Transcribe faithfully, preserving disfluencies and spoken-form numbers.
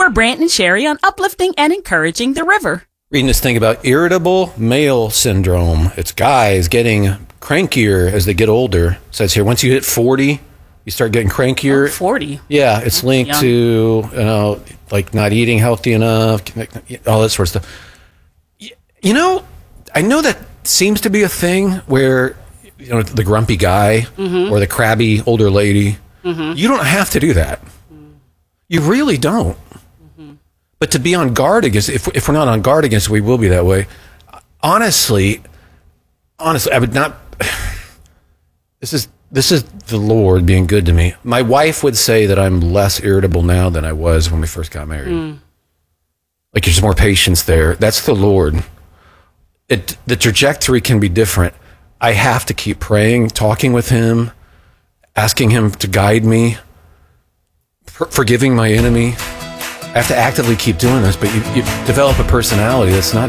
We're Brant and Sherry on uplifting and encouraging the river. Reading this thing about irritable male syndrome. It's guys getting crankier as they get older. It says here, once you hit forty, you start getting crankier. Oh, forty. Yeah, it's That's linked young. to, you know, like not eating healthy enough, all that sort of stuff. You know, I know that seems to be a thing where, you know, the grumpy guy mm-hmm. or the crabby older lady, mm-hmm. you don't have to do that. Mm. You really don't. Mm-hmm. But to be on guard against, if, if we're not on guard against it, we will be that way. Honestly, honestly, I would not, this is, this is the Lord being good to me. My wife would say that I'm less irritable now than I was when we first got married. Mm. Like there's more patience there. That's the Lord. It, the trajectory can be different. I have to keep praying, talking with him, asking him to guide me, for, forgiving my enemy. I have to actively keep doing this, but you, you develop a personality that's not